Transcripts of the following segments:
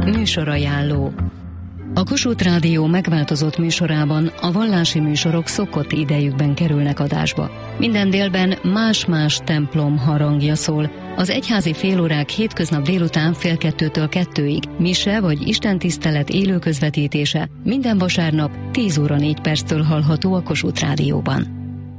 Műsorajánló. A Kossuth Rádió megváltozott műsorában a vallási műsorok szokott idejükben kerülnek adásba. Minden délben más-más templom harangja szól. Az egyházi félórák hétköznap délután 1:30-től 2-ig, mise vagy istentisztelet élő közvetítése minden vasárnap 10:04 hallható a Kossuth Rádióban.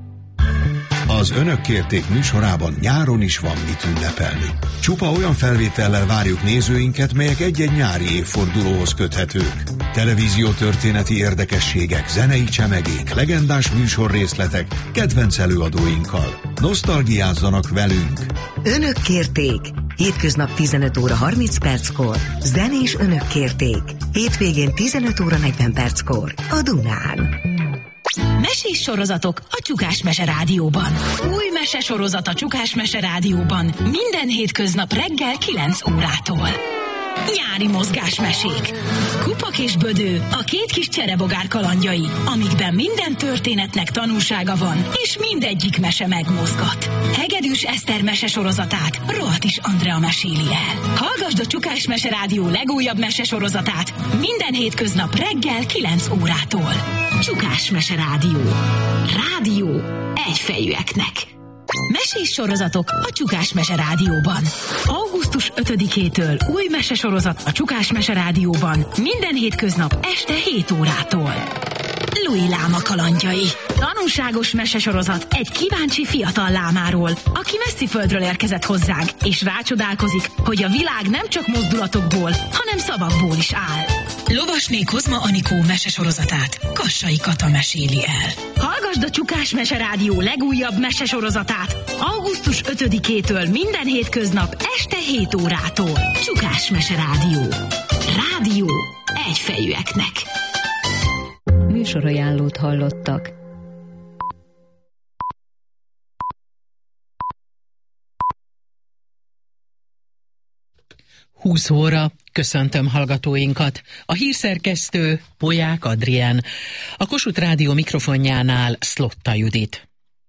Az Önök kérték műsorában nyáron is van mit ünnepelni. Csupa olyan felvétellel várjuk nézőinket, melyek egy-egy nyári évfordulóhoz köthetők. Televíziótörténeti érdekességek, zenei csemegék, legendás műsorrészletek, kedvenc előadóinkkal. Nosztalgiázzanak velünk! Önök kérték! Hétköznap 15:30 zenés Önök kérték. Hétvégén 15:40 a Dunán. Mesés sorozatok a Csukás Mese Rádióban. Új mesesorozat a Csukás Mese Rádióban. Minden hétköznap reggel 9 órától. Nyári mozgásmesék. Kupak és Bödő, a két kis cserebogár kalandjai, amikben minden történetnek tanúsága van, és mindegyik mese megmozgat. Hegedűs Eszter mesesorozatát Rohatis Andrea meséli el. Hallgasd a Csukás Mese Rádió legújabb mesesorozatát minden hétköznap reggel 9 órától. Csukás Mese Rádió. Rádió egyfejűeknek. Mesés sorozatok a Csukás Mese Rádióban. Augusztus 5-től új mesesorozat a Csukás Mese Rádióban minden hétköznap este 7 órától. Louis Láma kalandjai. Tanulságos mesesorozat egy kíváncsi fiatal lámáról, aki messzi földről érkezett hozzánk, és rácsodálkozik, hogy a világ nem csak mozdulatokból, hanem szavakból is áll. Lovasné Kozma Anikó mesesorozatát Kassai Kata meséli el. Hallgasd a Csukás Mese Rádió legújabb mesesorozatát augusztus 5-től minden hétköznap este 7 órától. Csukás Mese Rádió. Rádió egyfejűeknek. Műsorajánlót hallottak. Húsz óra, köszöntöm hallgatóinkat. A hírszerkesztő Polyák Adrien, a Kossuth Rádió mikrofonjánál Szlotta Judit.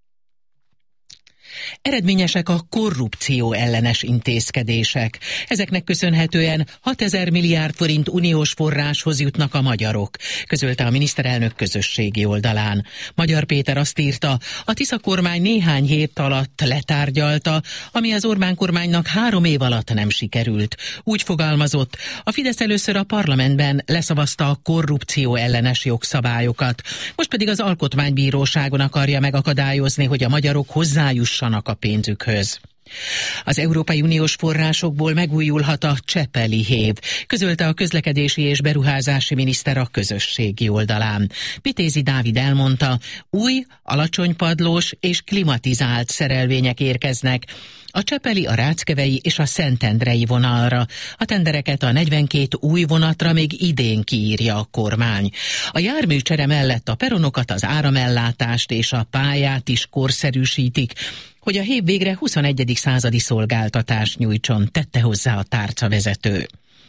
Eredményesek a korrupció ellenes intézkedések. Ezeknek köszönhetően 6000 milliárd forint uniós forráshoz jutnak a magyarok, közölte a miniszterelnök közösségi oldalán. Magyar Péter azt írta, a Tisza kormány néhány hét alatt letárgyalta, ami az Orbán kormánynak 3 év alatt nem sikerült. Úgy fogalmazott, a Fidesz először a parlamentben leszavazta a korrupció ellenes jogszabályokat, most pedig az Alkotmánybíróságon akarja megakadályozni, hogy a magyarok hozzájussanak a pénzükhöz. Az Európai Uniós forrásokból megújulhat a Csepeli hév, közölte a közlekedési és beruházási miniszter a közösségi oldalán. Vitézi Dávid elmondta, új, alacsonypadlós és klimatizált szerelvények érkeznek a csepeli, a ráckevei és a szentendrei vonalra. A tendereket a 42 új vonatra még idén kiírja a kormány. A járműcsere mellett a peronokat, az áramellátást és a pályát is korszerűsítik, hogy a hév végre 21. századi szolgáltatást nyújtson, tette hozzá a tárcavezető.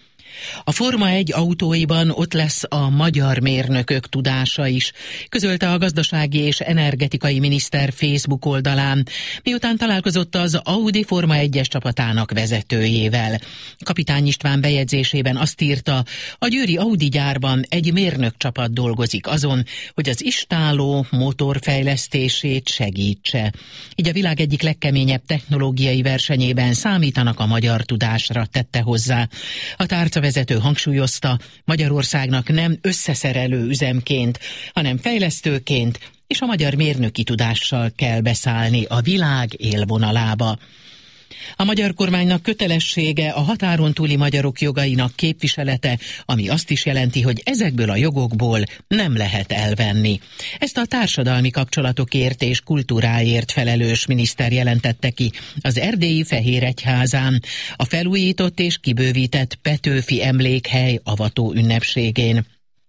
A Forma 1 autóiban ott lesz a magyar mérnökök tudása is, közölte a gazdasági és energetikai miniszter Facebook oldalán, miután találkozott az Audi Forma 1-es csapatának vezetőjével. Kapitány István bejegyzésében azt írta, a győri Audi gyárban egy mérnök csapat dolgozik azon, hogy az istálló motor fejlesztését segítse. Így a világ egyik legkeményebb technológiai versenyében számítanak a magyar tudásra, tette hozzá. A tárcavezető hangsúlyozta, Magyarországnak nem összeszerelő üzemként, hanem fejlesztőként és a magyar mérnöki tudással kell beszállni a világ élvonalába. A magyar kormánynak kötelessége a határon túli magyarok jogainak képviselete, ami azt is jelenti, hogy ezekből a jogokból nem lehet elvenni. Ezt a társadalmi kapcsolatokért és kultúráért felelős miniszter jelentette ki az erdélyi Fehéregyházán, a felújított és kibővített Petőfi emlékhely avató ünnepségén.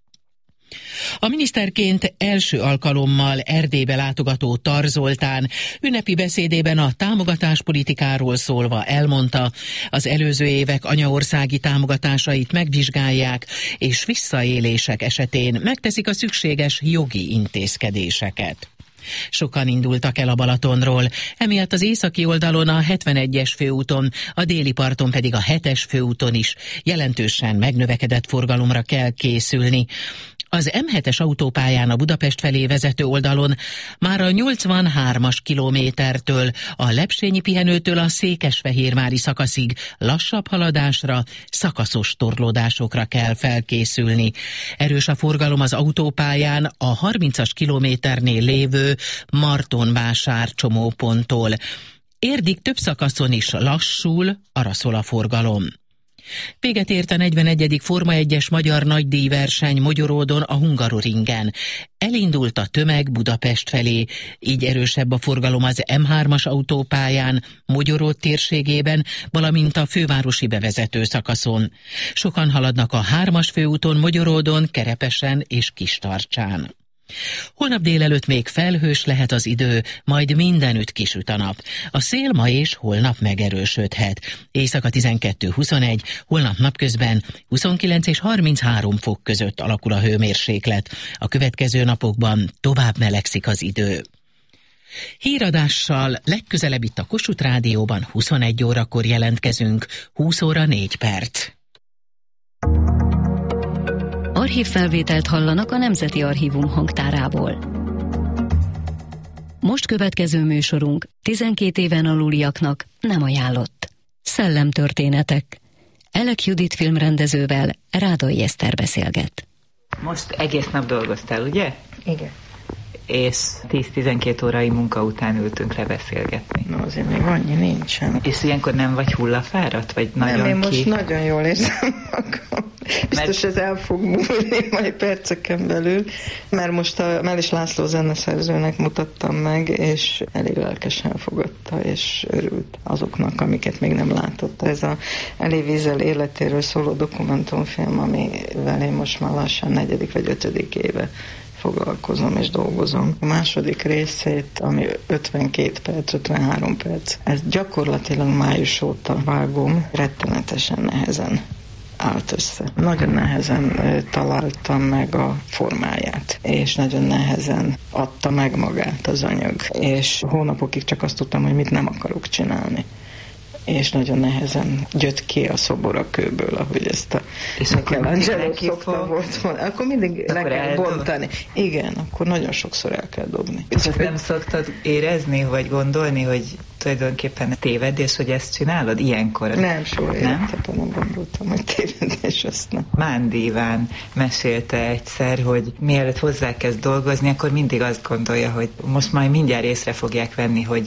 A miniszterként első alkalommal Erdélybe látogató Tar Zoltán ünnepi beszédében a támogatáspolitikáról szólva elmondta, az előző évek anyaországi támogatásait megvizsgálják, és visszaélések esetén megteszik a szükséges jogi intézkedéseket. Sokan indultak el a Balatonról, emiatt az északi oldalon a 71-es főúton, a déli parton pedig a 7-es főúton is jelentősen megnövekedett forgalomra kell készülni. Az M7-es autópályán a Budapest felé vezető oldalon már a 83-as kilométertől, a Lepsényi pihenőtől a Székesfehérvári szakaszig lassabb haladásra, szakaszos torlódásokra kell felkészülni. Erős a forgalom az autópályán a 30-as kilométernél lévő Martonvásár csomóponttól. Érdig több szakaszon is lassul, arra szól a forgalom. Véget ért a 41. Forma 1-es magyar nagydíjverseny Mogyoródon a Hungaroringen. Elindult a tömeg Budapest felé, így erősebb a forgalom az M3-as autópályán, Mogyoród térségében, valamint a fővárosi bevezető szakaszon. Sokan haladnak a 3-as főúton Mogyoródon, Kerepesen és Kistarcsán. Holnap délelőtt még felhős lehet az idő, majd mindenütt kisüt a nap. A szél ma és holnap megerősödhet. Éjszaka 12-21, holnap napközben 29 és 33 fok között alakul a hőmérséklet. A következő napokban tovább melegszik az idő. Híradással legközelebb itt a Kossuth Rádióban 21 órakor jelentkezünk, 20 óra 4 perc. Archívfelvételt hallanak a Nemzeti Archívum hangtárából. Most következő műsorunk 12 éven aluliaknak nem ajánlott. Szellemtörténetek. Elek Judit filmrendezővel Rádai Eszter beszélget. Most egész nap dolgoztál, ugye? Igen. És 10-12 órai munka után ültünk le beszélgetni. Na azért még annyi nincsen. És ilyenkor nem vagy hullafáradt? Vagy nagyon nem, én most nagyon jól érzem magam. Biztos ez el fog múlni majd perceken belül, mert most a Mellés László zeneszerzőnek mutattam meg, és elég lelkesen fogadta, és örült azoknak, amiket még nem látott. Ez a Elie Wiesel életéről szóló dokumentumfilm, amivel én most már lassan 4. vagy 5. éve foglalkozom és dolgozom. A második részét, ami 52 perc, 53 perc, ezt gyakorlatilag május óta vágom, rettenetesen nehezen állt össze. Nagyon nehezen találtam meg a formáját, és nagyon nehezen adta meg magát az anyag, és hónapokig csak azt tudtam, hogy mit nem akarok csinálni. És nagyon nehezen jött ki a szobor a kőből, ahogy ezt a Michelangelo szokta volt. Akkor mindig le kell bontani. Igen, akkor nagyon sokszor el kell dobni. És nem szoktad érezni, vagy gondolni, hogy tulajdonképpen tévedés, hogy ezt csinálod ilyenkor? Nem, soha életében nem gondoltam, hogy tévedés, azt nem. Mándi Iván mesélte egyszer, hogy mielőtt hozzákezd dolgozni, akkor mindig azt gondolja, hogy most majd mindjárt észre fogják venni, hogy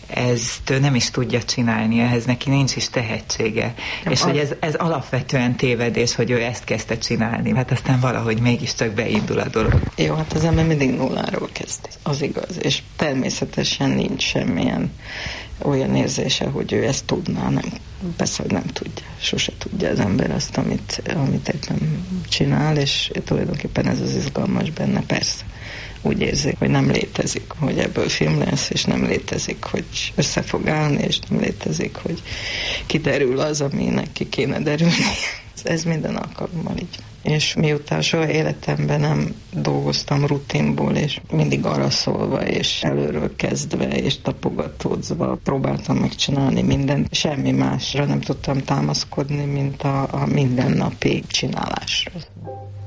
ezt ő nem is tudja csinálni, ehhez neki nincs is tehetsége. És hogy ez alapvetően tévedés, hogy ő ezt kezdte csinálni. Hát aztán valahogy mégiscsak beindul a dolog. Jó, hát az ember mindig nulláról kezd. Az igaz. És természetesen nincs semmilyen olyan érzése, hogy ő ezt tudná. Nem. Persze, hogy nem tudja. Sose tudja az ember azt, amit éppen csinál, és tulajdonképpen ez az izgalmas benne, persze. Úgy érzi, hogy nem létezik, hogy ebből film lesz, és nem létezik, hogy össze fog állni, és nem létezik, hogy kiderül az, aminek ki kéne derülni. Ez minden alkalommal így. És miután soha életemben nem dolgoztam rutinból, és mindig arra szólva, és előről kezdve, és tapogatózva próbáltam megcsinálni mindent. Semmi másra nem tudtam támaszkodni, mint a mindennapi csinálásra.